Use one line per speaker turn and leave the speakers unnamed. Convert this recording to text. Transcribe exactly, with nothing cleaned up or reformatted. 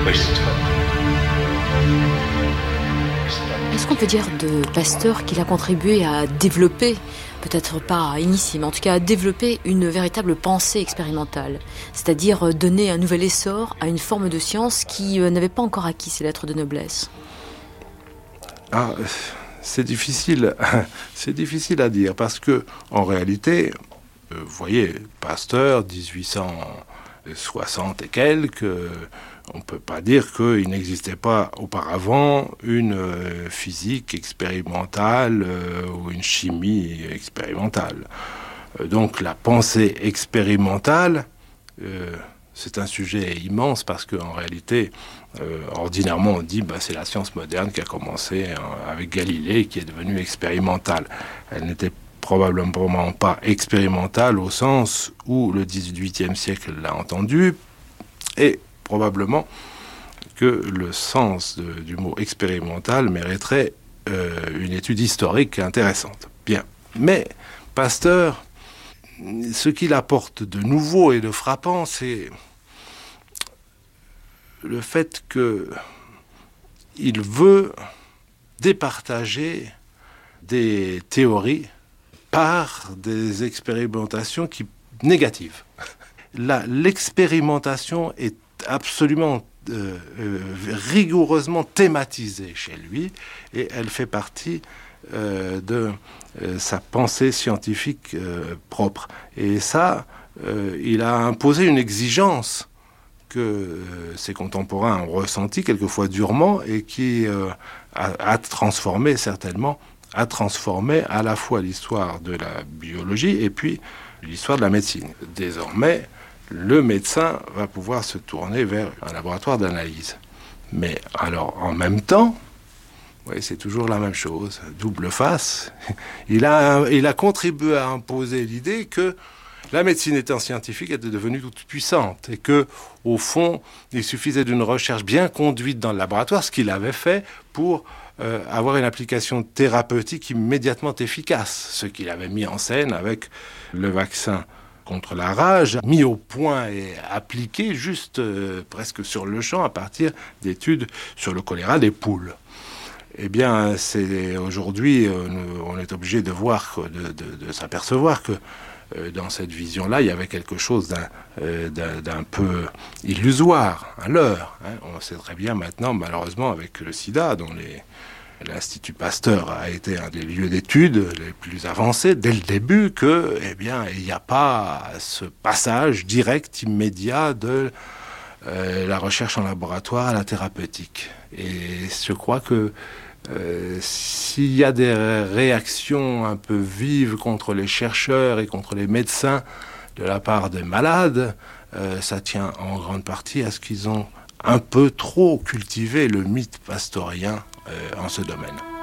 Est-ce qu'on peut dire de Pasteur qu'il a contribué à développer, peut-être pas à initier, mais en tout cas à développer une véritable pensée expérimentale, c'est-à-dire donner un nouvel essor à une forme de science qui n'avait pas encore acquis ses lettres de noblesse?
Ah, c'est difficile, c'est difficile à dire parce que en réalité, euh, vous voyez, Pasteur, dix-huit cent soixante et quelques, euh, on ne peut pas dire qu'il n'existait pas auparavant une euh, physique expérimentale euh, ou une chimie expérimentale. Euh, donc la pensée expérimentale, euh, c'est un sujet immense parce qu'en réalité, euh, ordinairement on dit bah, c'est la science moderne qui a commencé hein, avec Galilée qui est devenue expérimentale. Elle n'était probablement pas expérimentale au sens où le dix-huitième siècle l'a entendu, et probablement que le sens de, du mot expérimental mériterait euh, une étude historique intéressante. Bien, mais Pasteur, ce qu'il apporte de nouveau et de frappant, c'est le fait qu'il veut départager des théories par des expérimentations qui, négatives. Là, l'expérimentation est absolument euh, euh, rigoureusement thématisée chez lui et elle fait partie euh, de euh, sa pensée scientifique euh, propre. Et ça, euh, il a imposé une exigence que euh, ses contemporains ont ressenti quelquefois durement et qui euh, a, a transformé certainement, a transformé à la fois l'histoire de la biologie et puis l'histoire de la médecine. Désormais, le médecin va pouvoir se tourner vers un laboratoire d'analyse. Mais alors, en même temps, oui, c'est toujours la même chose, double face. Il a, il a contribué à imposer l'idée que la médecine étant scientifique était devenue toute puissante et que, au fond, il suffisait d'une recherche bien conduite dans le laboratoire, ce qu'il avait fait pour euh, avoir une application thérapeutique immédiatement efficace, ce qu'il avait mis en scène avec le vaccin contre la rage, mis au point et appliqué juste euh, presque sur le champ à partir d'études sur le choléra des poules. Eh bien, c'est, aujourd'hui, euh, on est obligé de voir, de, de, de s'apercevoir que euh, dans cette vision-là, il y avait quelque chose d'un, euh, d'un, d'un peu illusoire, un leurre. Hein. On sait très bien maintenant, malheureusement, avec le sida, dont les, l'Institut Pasteur a été un des lieux d'études les plus avancés dès le début, que, eh bien, il n'y a pas ce passage direct, immédiat de euh, la recherche en laboratoire à la thérapeutique. Et je crois que Euh, s'il y a des réactions un peu vives contre les chercheurs et contre les médecins de la part des malades, euh, ça tient en grande partie à ce qu'ils ont un peu trop cultivé le mythe pastorien euh, en ce domaine.